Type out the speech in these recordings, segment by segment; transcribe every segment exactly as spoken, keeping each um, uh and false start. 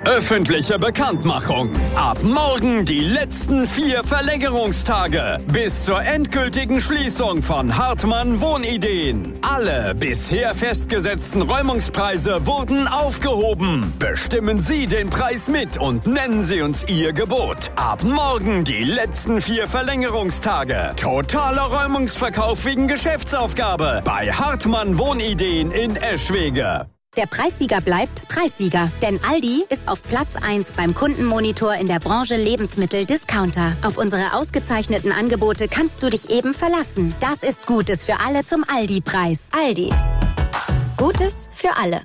Öffentliche Bekanntmachung. Ab morgen die letzten vier Verlängerungstage bis zur endgültigen Schließung von Hartmann Wohnideen. Alle bisher festgesetzten Räumungspreise wurden aufgehoben. Bestimmen Sie den Preis mit und nennen Sie uns Ihr Gebot. Ab morgen die letzten vier Verlängerungstage. Totaler Räumungsverkauf wegen Geschäftsaufgabe bei Hartmann Wohnideen in Eschwege. Der Preissieger bleibt Preissieger, denn Aldi ist auf Platz eins beim Kundenmonitor in der Branche Lebensmittel-Discounter. Auf unsere ausgezeichneten Angebote kannst du dich eben verlassen. Das ist Gutes für alle zum Aldi-Preis. Aldi. Gutes für alle.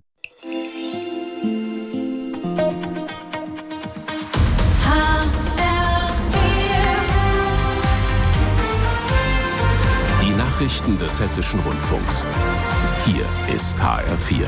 Die Nachrichten des Hessischen Rundfunks. Hier ist H R vier.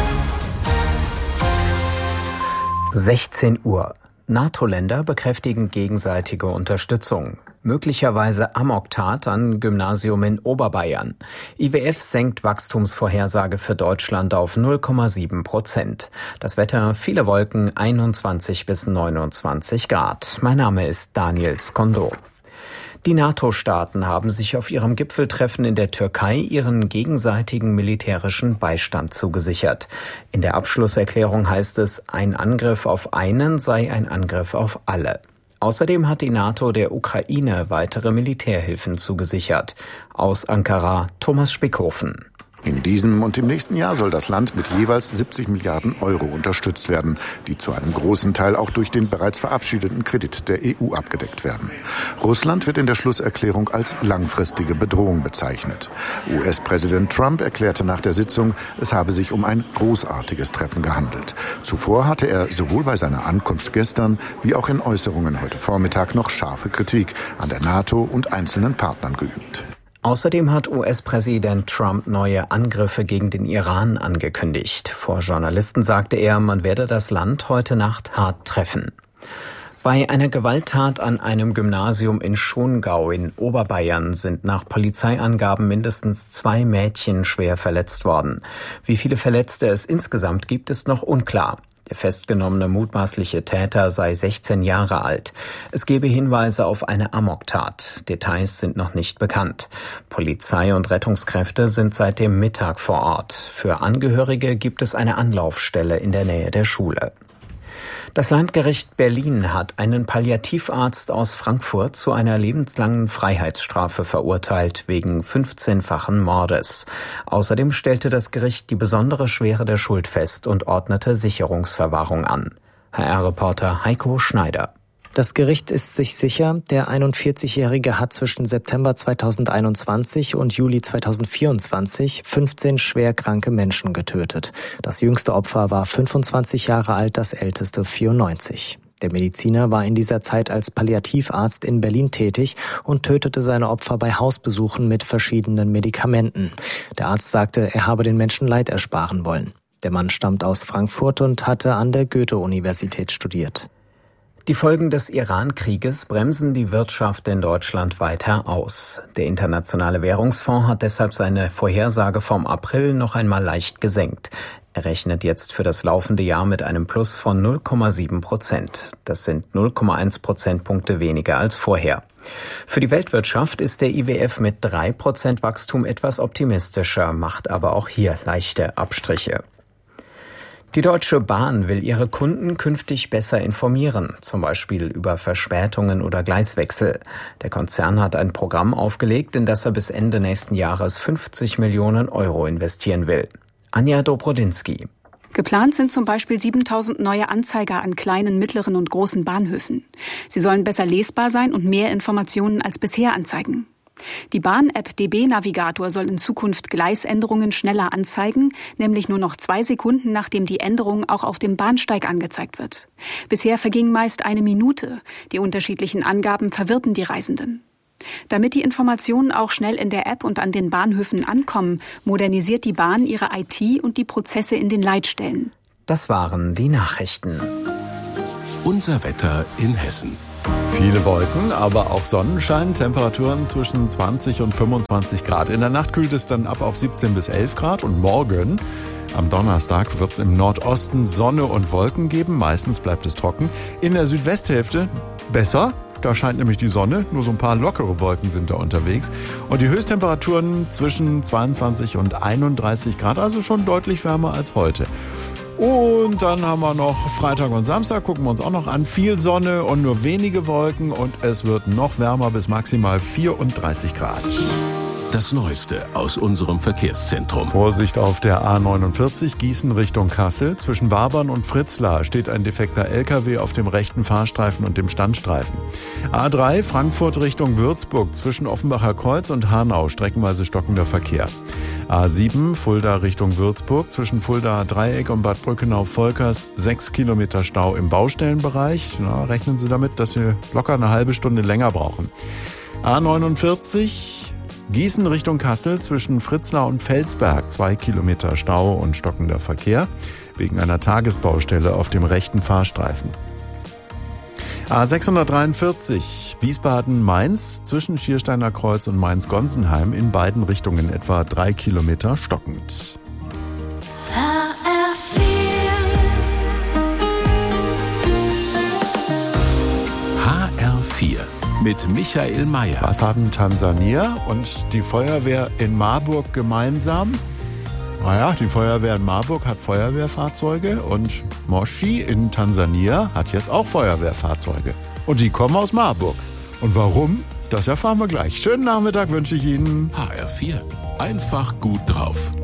sechzehn Uhr. NATO-Länder bekräftigen gegenseitige Unterstützung. Möglicherweise Amoktat an Gymnasium in Oberbayern. I W F senkt Wachstumsvorhersage für Deutschland auf null Komma sieben Prozent. Das Wetter, viele Wolken, einundzwanzig bis neunundzwanzig Grad. Mein Name ist Daniel Skondo. Die NATO-Staaten haben sich auf ihrem Gipfeltreffen in der Türkei ihren gegenseitigen militärischen Beistand zugesichert. In der Abschlusserklärung heißt es, ein Angriff auf einen sei ein Angriff auf alle. Außerdem hat die NATO der Ukraine weitere Militärhilfen zugesichert. Aus Ankara, Thomas Spickhofen. In diesem und im nächsten Jahr soll das Land mit jeweils siebzig Milliarden Euro unterstützt werden, die zu einem großen Teil auch durch den bereits verabschiedeten Kredit der E U abgedeckt werden. Russland wird in der Schlusserklärung als langfristige Bedrohung bezeichnet. U S-Präsident Trump erklärte nach der Sitzung, es habe sich um ein großartiges Treffen gehandelt. Zuvor hatte er sowohl bei seiner Ankunft gestern wie auch in Äußerungen heute Vormittag noch scharfe Kritik an der NATO und einzelnen Partnern geübt. Außerdem hat U S-Präsident Trump neue Angriffe gegen den Iran angekündigt. Vor Journalisten sagte er, man werde das Land heute Nacht hart treffen. Bei einer Gewalttat an einem Gymnasium in Schongau in Oberbayern sind nach Polizeiangaben mindestens zwei Mädchen schwer verletzt worden. Wie viele Verletzte es insgesamt gibt, ist noch unklar. Der festgenommene mutmaßliche Täter sei sechzehn Jahre alt. Es gebe Hinweise auf eine Amoktat. Details sind noch nicht bekannt. Polizei und Rettungskräfte sind seit dem Mittag vor Ort. Für Angehörige gibt es eine Anlaufstelle in der Nähe der Schule. Das Landgericht Berlin hat einen Palliativarzt aus Frankfurt zu einer lebenslangen Freiheitsstrafe verurteilt wegen fünfzehnfachen Mordes. Außerdem stellte das Gericht die besondere Schwere der Schuld fest und ordnete Sicherungsverwahrung an. H R-Reporter Heiko Schneider. Das Gericht ist sich sicher, der einundvierzigjährige hat zwischen September zweitausendeinundzwanzig und Juli zweitausendvierundzwanzig fünfzehn schwer kranke Menschen getötet. Das jüngste Opfer war fünfundzwanzig Jahre alt, das älteste vierundneunzig. Der Mediziner war in dieser Zeit als Palliativarzt in Berlin tätig und tötete seine Opfer bei Hausbesuchen mit verschiedenen Medikamenten. Der Arzt sagte, er habe den Menschen Leid ersparen wollen. Der Mann stammt aus Frankfurt und hatte an der Goethe-Universität studiert. Die Folgen des Iran-Krieges bremsen die Wirtschaft in Deutschland weiter aus. Der Internationale Währungsfonds hat deshalb seine Vorhersage vom April noch einmal leicht gesenkt. Er rechnet jetzt für das laufende Jahr mit einem Plus von null Komma sieben Prozent. Das sind null Komma eins Prozentpunkte weniger als vorher. Für die Weltwirtschaft ist der I W F mit drei Prozent Wachstum etwas optimistischer, macht aber auch hier leichte Abstriche. Die Deutsche Bahn will ihre Kunden künftig besser informieren, zum Beispiel über Verspätungen oder Gleiswechsel. Der Konzern hat ein Programm aufgelegt, in das er bis Ende nächsten Jahres fünfzig Millionen Euro investieren will. Anja Dobrodinsky. Geplant sind zum Beispiel siebentausend neue Anzeiger an kleinen, mittleren und großen Bahnhöfen. Sie sollen besser lesbar sein und mehr Informationen als bisher anzeigen. Die Bahn-App D B Navigator soll in Zukunft Gleisänderungen schneller anzeigen, nämlich nur noch zwei Sekunden, nachdem die Änderung auch auf dem Bahnsteig angezeigt wird. Bisher verging meist eine Minute. Die unterschiedlichen Angaben verwirrten die Reisenden. Damit die Informationen auch schnell in der App und an den Bahnhöfen ankommen, modernisiert die Bahn ihre I T und die Prozesse in den Leitstellen. Das waren die Nachrichten. Unser Wetter in Hessen. Viele Wolken, aber auch Sonnenschein, Temperaturen zwischen zwanzig und fünfundzwanzig Grad. In der Nacht kühlt es dann ab auf siebzehn bis elf Grad und morgen Am Donnerstag wird es im Nordosten Sonne und Wolken geben. Meistens bleibt es trocken. In der Südwesthälfte besser. Da scheint nämlich die Sonne. Nur so ein paar lockere Wolken sind da unterwegs. Und die Höchsttemperaturen zwischen zweiundzwanzig und einunddreißig Grad. Also schon deutlich wärmer als heute. Und dann haben wir noch Freitag und Samstag. Gucken wir uns auch noch an. Viel Sonne und nur wenige Wolken. Und es wird noch wärmer bis maximal vierunddreißig Grad. Das Neueste aus unserem Verkehrszentrum. Vorsicht auf der A neunundvierzig Gießen Richtung Kassel. Zwischen Wabern und Fritzlar steht ein defekter L K W auf dem rechten Fahrstreifen und dem Standstreifen. A drei Frankfurt Richtung Würzburg. Zwischen Offenbacher Kreuz und Hanau streckenweise stockender Verkehr. A sieben Fulda Richtung Würzburg. Zwischen Fulda Dreieck und Bad Brückenau-Volkers sechs Kilometer Stau im Baustellenbereich. Na, rechnen Sie damit, dass wir locker eine halbe Stunde länger brauchen. A neunundvierzig Gießen Richtung Kassel zwischen Fritzlar und Felsberg. Zwei Kilometer Stau und stockender Verkehr wegen einer Tagesbaustelle auf dem rechten Fahrstreifen. A sechshundertdreiundvierzig Wiesbaden-Mainz zwischen Schiersteiner Kreuz und Mainz-Gonsenheim in beiden Richtungen etwa drei Kilometer stockend. H R vier mit Michael Mayer. Was haben Tansania und die Feuerwehr in Marburg gemeinsam? Naja, die Feuerwehr in Marburg hat Feuerwehrfahrzeuge und Moshi in Tansania hat jetzt auch Feuerwehrfahrzeuge. Und die kommen aus Marburg. Und warum? Das erfahren wir gleich. Schönen Nachmittag wünsche ich Ihnen. H R vier. Einfach gut drauf.